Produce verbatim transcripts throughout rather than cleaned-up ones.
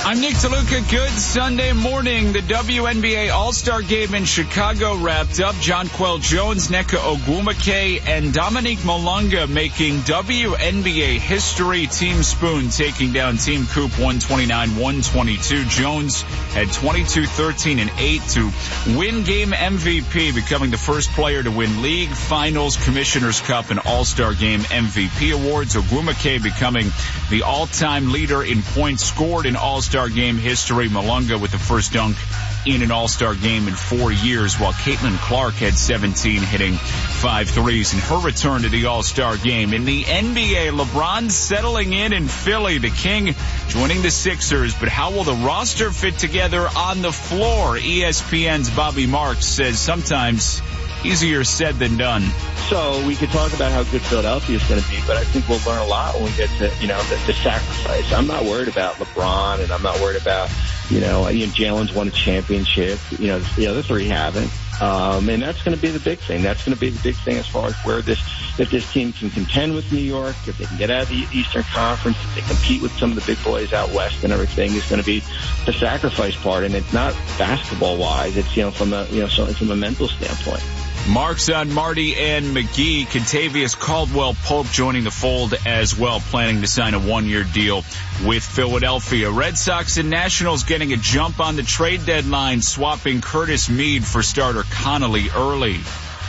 I'm Nick DeLuca. Good Sunday morning. The W N B A All-Star Game in Chicago wrapped up. Jonquel Jones, Nneka Ogwumike, and Dominique Malonga making W N B A history. Team Spoon taking down Team Coop one twenty-nine one twenty-two. Jones had twenty-two, thirteen, and eight to win game M V P, becoming the first player to win League, Finals, Commissioner's Cup, and All-Star Game M V P awards. Ogwumike becoming the all-time leader in points scored in All-Star Game history. Malonga with the first dunk in an All-Star game in four years, while Caitlin Clark had seventeen, hitting five threes in her return to the All-Star game. In the N B A, LeBron settling in in Philly, the King joining the Sixers, but how will the roster fit together on the floor? E S P N's Bobby Marks says sometimes easier said than done. So we could talk about how good Philadelphia is going to be, but I think we'll learn a lot when we get to, you know, the, the sacrifice. I'm not worried about LeBron, and I'm not worried about, you know, you know Jalen's won a championship. You know, the other three haven't. Um, and that's going to be the big thing. That's going to be the big thing as far as where this, if this team can contend with New York, if they can get out of the Eastern Conference, if they compete with some of the big boys out west and everything, is going to be the sacrifice part. And it's not basketball-wise. It's, you know, from a, you know, so from a mental standpoint. Marks on Marty and McGee. Kentavious Caldwell-Pope joining the fold as well, planning to sign a one-year deal with Philadelphia. Red Sox and Nationals getting a jump on the trade deadline, swapping Curtis Mead for starter Connolly early.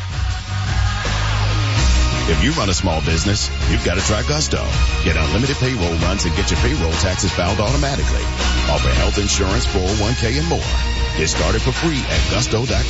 If you run a small business, you've got to try Gusto. Get unlimited payroll runs and get your payroll taxes filed automatically. Offer health insurance, four oh one k, and more. Get started for free at gusto dot com.